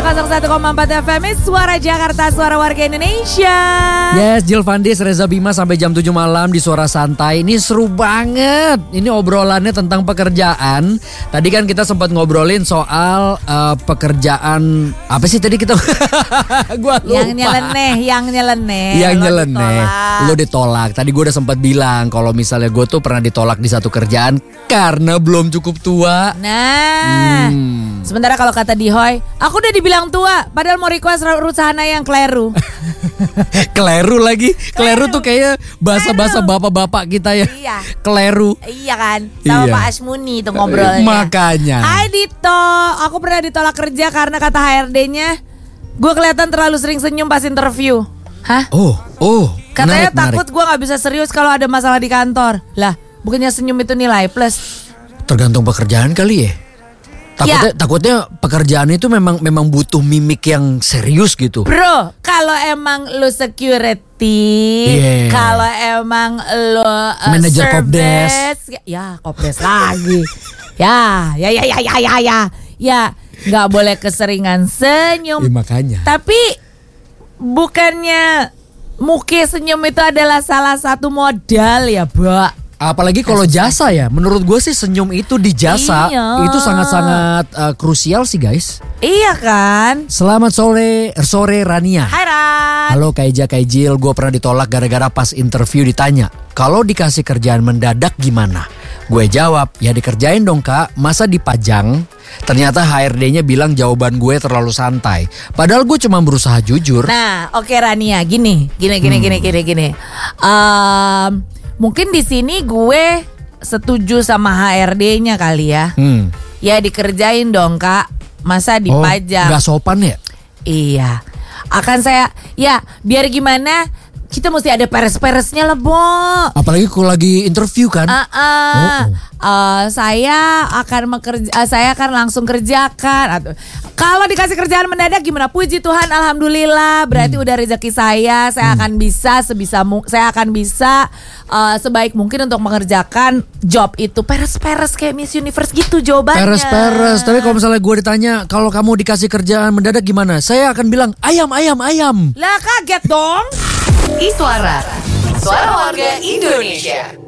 101,4 FM Suara Jakarta, suara warga Indonesia. Yes, Jill Vandis, Reza Bima sampai jam 7 malam di Suara Santai. Ini seru banget. Ini obrolannya tentang pekerjaan. Tadi kan kita sempat ngobrolin soal pekerjaan. Apa sih tadi kita? Gua lupa. Yang nyeleneh. Lo ditolak. Tadi gue udah sempat bilang kalau misalnya gue tuh pernah ditolak di satu kerjaan karena belum cukup tua. Nah, sementara kalau kata Dihoy, aku udah dibilang tua, padahal mau request Rusana yang kleru. Kleru lagi. Kleru tuh kayak bahasa-bahasa bapak-bapak kita ya. Iya. Kleru. Iya kan, sama Iya. Pak Asmuni tuh ngobrolnya. Makanya. Hai Dito, aku pernah ditolak kerja karena kata HRD-nya gue kelihatan terlalu sering senyum pas interview. Hah? Oh. Katanya menarik. takut gue gak bisa serius kalau ada masalah di kantor. Lah, bukannya senyum itu nilai plus? Tergantung pekerjaan kali ya. Takutnya pekerjaan itu memang butuh mimik yang serius gitu. Bro, kalau emang lu security, kalau emang lu manajer Kopdes, ya Kopdes lagi. Ya, nggak boleh keseringan senyum. Makanya. Tapi bukannya muke senyum itu adalah salah satu modal ya, Mbak? Apalagi kalau jasa ya, menurut gue sih senyum itu di jasa itu sangat-sangat krusial sih guys. Iya kan? Selamat sore Rania. Hai Ran. Halo Kaija, Kaijil, gue pernah ditolak gara-gara pas interview ditanya, kalau dikasih kerjaan mendadak gimana? Gue jawab, ya dikerjain dong kak, masa dipajang? Ternyata HRD-nya bilang jawaban gue terlalu santai. Padahal gue cuma berusaha jujur. Nah, oke Rania, gini. Mungkin di sini gue setuju sama HRD-nya kali ya. Ya dikerjain dong kak, masa dipajang? Gak sopan ya? Iya. Akan saya, ya biar gimana kita mesti ada peres-peresnya lah, Bo. Apalagi kalau lagi interview kan? Saya akan langsung kerjakan. Kalau dikasih kerjaan mendadak gimana? Puji Tuhan, alhamdulillah. Berarti udah rezeki saya. Saya akan bisa sebaik mungkin untuk mengerjakan job itu. Peres-peres kayak Miss Universe gitu jawabannya. Peres-peres. Tapi kalau misalnya gue ditanya, kalau kamu dikasih kerjaan mendadak gimana? Saya akan bilang ayam. Lah kaget dong. Suara warga Indonesia.